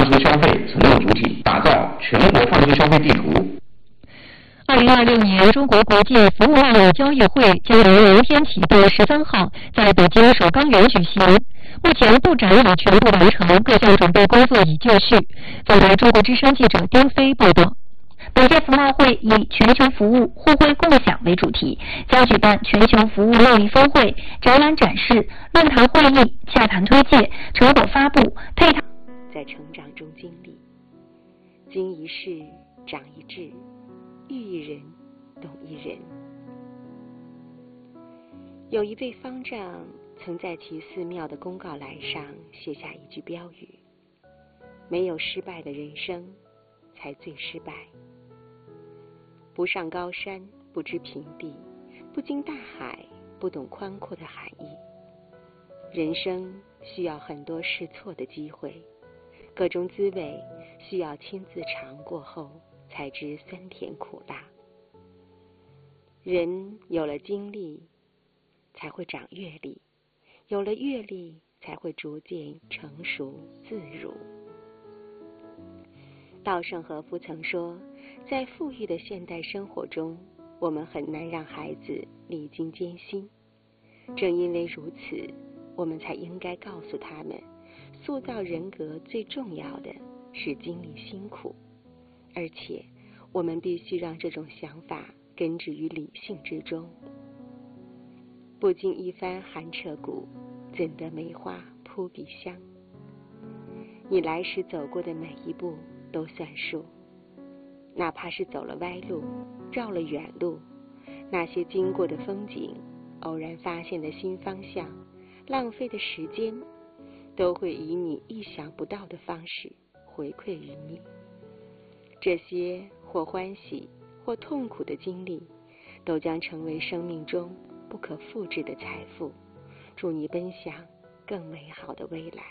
车消费承诺主体，打造全国放车消费地图。 2026年中国国际服务贸易交易会将于明天起至13号在北京首钢园举行。目前布展已全部完成，各项准备工作已就绪。本台中国之声记者丁飞报道。 本届服贸会以全球服务互惠共享为主题，将举办全球服务贸易峰会、展览展示、论坛会议、洽谈推介、成果发布、配套。 在成长中经历，经一事，长一智，遇一人，懂一人。有一位方丈曾在其寺庙的公告栏上写下一句标语：没有失败的人生才最失败。不上高山，不知平地，不经大海，不懂宽阔的含义。人生需要很多试错的机会，各种滋味需要亲自尝过后才知酸甜苦辣。人有了经历才会长阅历，有了阅历才会逐渐成熟自如。稻盛和夫曾说，在富裕的现代生活中，我们很难让孩子历经艰辛。正因为如此，我们才应该告诉他们，塑造人格最重要的是经历辛苦，而且我们必须让这种想法根植于理性之中。不经一番寒彻骨，怎得梅花扑鼻香？你来时走过的每一步都算数，哪怕是走了歪路，绕了远路，那些经过的风景，偶然发现的新方向，浪费的时间，都会以你意想不到的方式回馈于你。这些或欢喜或痛苦的经历，都将成为生命中不可复制的财富，助你奔向更美好的未来。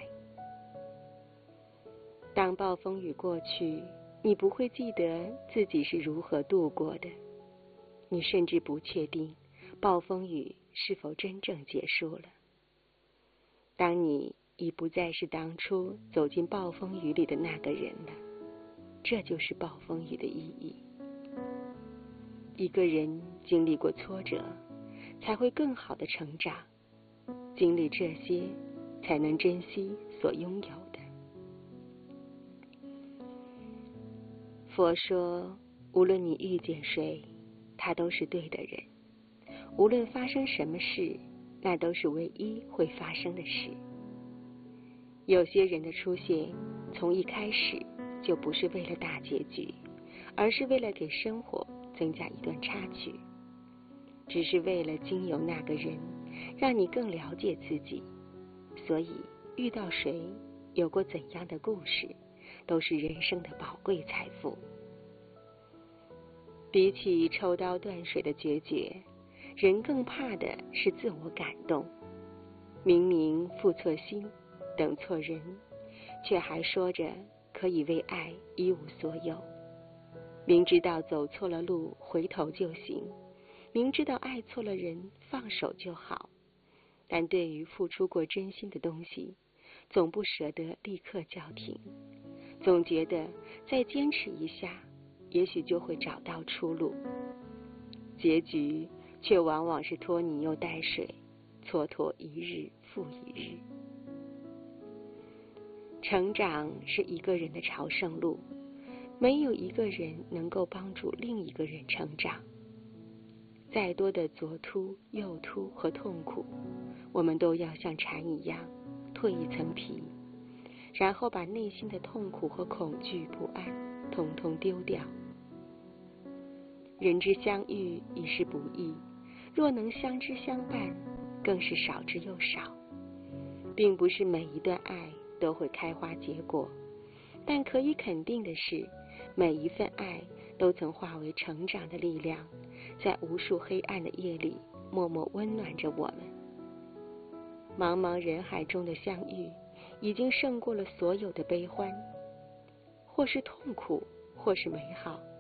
当暴风雨过去，你不会记得自己是如何度过的，你甚至不确定暴风雨是否真正结束了。当你已不再是当初走进暴风雨里的那个人了，这就是暴风雨的意义。一个人经历过挫折，才会更好的成长，经历这些，才能珍惜所拥有的。佛说，无论你遇见谁，他都是对的人。无论发生什么事，那都是唯一会发生的事。有些人的出现，从一开始就不是为了大结局，而是为了给生活增加一段插曲，只是为了经由那个人，让你更了解自己。所以，遇到谁，有过怎样的故事，都是人生的宝贵财富。比起抽刀断水的决绝，人更怕的是自我感动。明明付错心，等错人，却还说着可以为爱一无所有。明知道走错了路，回头就行；明知道爱错了人，放手就好。但对于付出过真心的东西，总不舍得立刻叫停，总觉得再坚持一下，也许就会找到出路。结局却往往是拖泥又带水，蹉跎一日复一日。成长是一个人的朝圣路，没有一个人能够帮助另一个人成长。再多的左突右突和痛苦，我们都要像蝉一样蜕一层皮，然后把内心的痛苦和恐惧不安统统丢掉。人之相遇已是不易，若能相知相伴，更是少之又少。并不是每一段爱都会开花结果，但可以肯定的是，每一份爱都曾化为成长的力量，在无数黑暗的夜里默默温暖着我们。茫茫人海中的相遇，已经胜过了所有的悲欢，或是痛苦，或是美好。